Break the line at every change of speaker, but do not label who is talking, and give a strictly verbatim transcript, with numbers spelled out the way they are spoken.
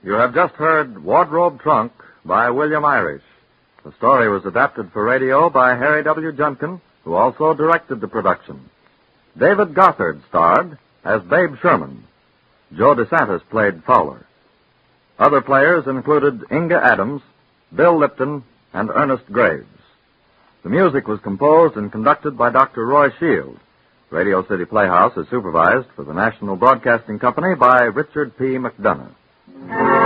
You have just heard Wardrobe Trunk by William Irish. The story was adapted for radio by Harry W. Junkin, who also directed the production. David Gothard starred as Babe Sherman. Joe DeSantis played Fowler. Other players included Inga Adams, Bill Lipton, and Ernest Graves. The music was composed and conducted by Doctor Roy Shield. Radio City Playhouse is supervised for the National Broadcasting Company by Richard P. McDonough.